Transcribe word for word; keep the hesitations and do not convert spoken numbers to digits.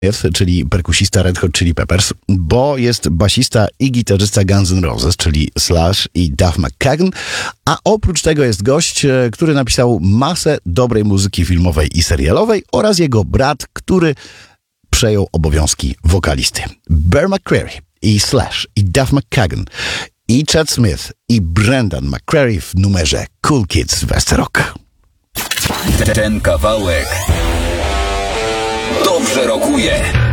czyli perkusista Red Hot Chili Peppers, bo jest basista i gitarzysta Guns N' Roses, czyli Slash i Duff McKagan, a oprócz tego jest gość, który napisał masę dobrej muzyki filmowej i serialowej oraz jego brat, który przejął obowiązki wokalisty. Bear McCreary i Slash i Duff McKagan i Chad Smith i Brendan McCreary w numerze Cool Kids West Rock. Ten kawałek dobrze rokuje.